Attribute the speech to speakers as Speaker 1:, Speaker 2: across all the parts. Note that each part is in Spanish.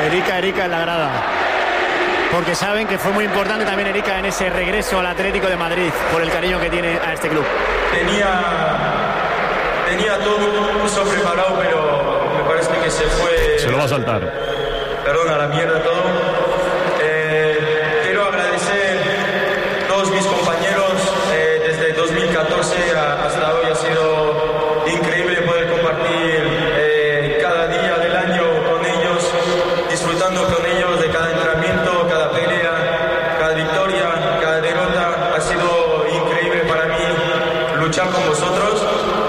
Speaker 1: Erika en la grada. Porque saben que fue muy importante también Erika en ese regreso al Atlético de Madrid, por el cariño que tiene a este club.
Speaker 2: Tenía todo un curso preparado, pero me parece que se fue...
Speaker 3: Se lo va a saltar.
Speaker 2: Perdón, a la mierda todo. Quiero agradecer a todos mis compañeros desde 2014 hasta hoy. Ha sido increíble poder compartir cada día del año con ellos, disfrutando con ellos de cada entrenamiento, cada pelea, cada victoria, cada derrota. Ha sido increíble para mí luchar con vosotros.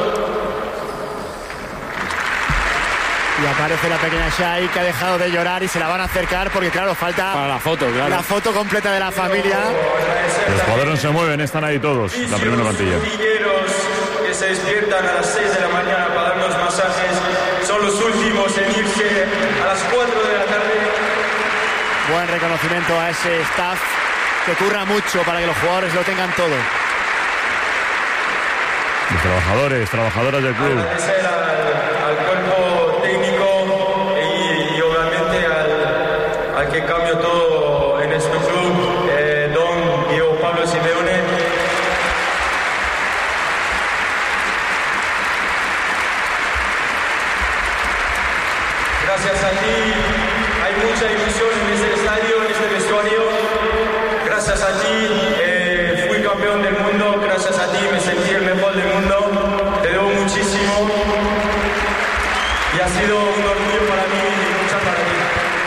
Speaker 1: Y aparece la pequeña Shai, que ha dejado de llorar y se la van a acercar porque, claro, falta
Speaker 4: para la foto, claro.
Speaker 1: La foto completa de la familia.
Speaker 3: Los jugadores no se mueven, están ahí todos, la primera plantilla.
Speaker 2: Que se despiertan a las 6 de la mañana para darnos masajes, son los últimos en irse a las 4 de la tarde.
Speaker 1: Buen reconocimiento a ese staff que curra mucho para que los jugadores lo tengan todo.
Speaker 3: Los trabajadores, trabajadoras del club.
Speaker 2: Agradecer